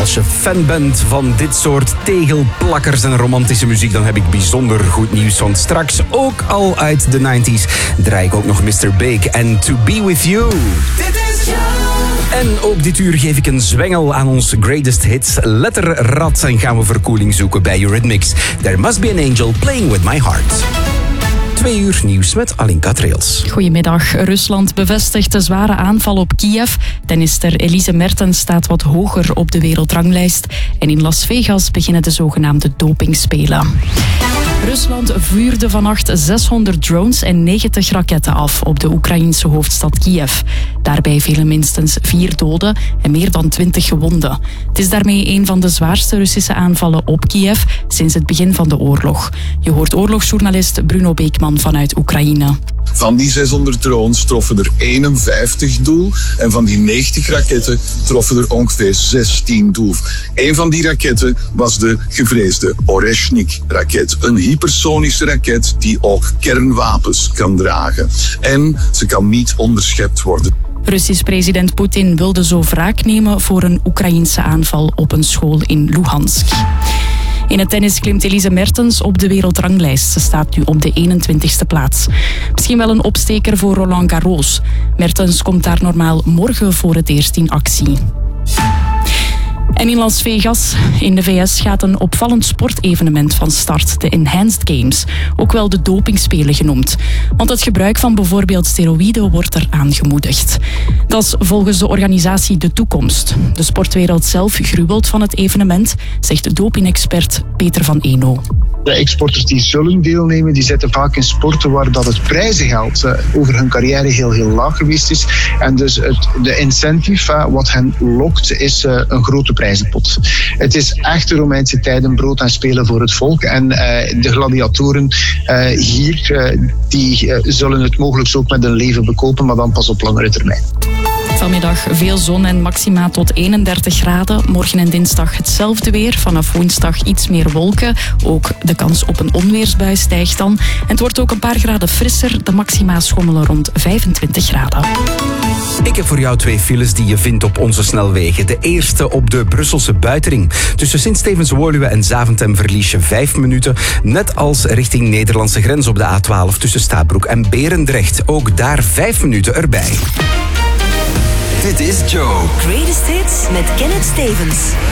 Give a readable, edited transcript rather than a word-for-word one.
als je fan bent van dit soort tegelplakkers en romantische muziek, dan heb ik bijzonder goed nieuws. Want straks, ook al uit de 90s, draai ik ook nog Mr. Big en To Be With You. En ook dit uur geef ik een zwengel aan ons greatest hits letterrad en gaan we verkoeling zoeken bij Eurythmics. There Must Be an Angel Playing With My Heart. 2 uur nieuws met Alinka Trails. Goedemiddag. Rusland bevestigt de zware aanval op Kiev. Tennister Elise Mertens staat wat hoger op de wereldranglijst. En in Las Vegas beginnen de zogenaamde dopingspelen. Rusland vuurde vannacht 600 drones en 90 raketten af op de Oekraïense hoofdstad Kiev. Daarbij vielen minstens 4 doden en meer dan 20 gewonden. Het is daarmee een van de zwaarste Russische aanvallen op Kiev sinds het begin van de oorlog. Je hoort oorlogsjournalist Bruno Beekman vanuit Oekraïne. Van die 600 drones troffen er 51 doel en van die 90 raketten troffen er ongeveer 16 doel. Een van die raketten was de gevreesde Oreshnik-raket. Een hypersonische raket die ook kernwapens kan dragen. En ze kan niet onderschept worden. Russisch president Poetin wilde zo wraak nemen voor een Oekraïense aanval op een school in Luhansk. In het tennis klimt Elise Mertens op de wereldranglijst. Ze staat nu op de 21ste plaats. Misschien wel een opsteker voor Roland Garros. Mertens komt daar normaal morgen voor het eerst in actie. En in Las Vegas, in de VS, gaat een opvallend sportevenement van start. De Enhanced Games, ook wel de dopingspelen genoemd. Want het gebruik van bijvoorbeeld steroïden wordt er aangemoedigd. Dat is volgens de organisatie de toekomst. De sportwereld zelf gruwelt van het evenement, zegt dopingexpert Peter van Eno. De exporters die zullen deelnemen, die zitten vaak in sporten waar dat het prijzengeld over hun carrière heel laag geweest is. En dus de incentive, wat hen lokt, is een grote prijzenpot. Het is echt de Romeinse tijden, brood en spelen voor het volk. En de gladiatoren hier, die zullen het mogelijk ook met hun leven bekopen, maar dan pas op langere termijn. Vanmiddag veel zon en maxima tot 31 graden. Morgen en dinsdag hetzelfde weer. Vanaf woensdag iets meer wolken. Ook de kans op een onweersbui stijgt dan. En het wordt ook een paar graden frisser. De maxima schommelen rond 25 graden. Ik heb voor jou 2 files die je vindt op onze snelwegen. De eerste op de Brusselse buitenring. Tussen Sint-Stevens-Woluwe en Zaventem verlies je 5 minuten. Net als richting Nederlandse grens op de A12 tussen Stabroek en Berendrecht. Ook daar 5 minuten erbij. Dit is Joe. Greatest Hits met Kenneth Stevens.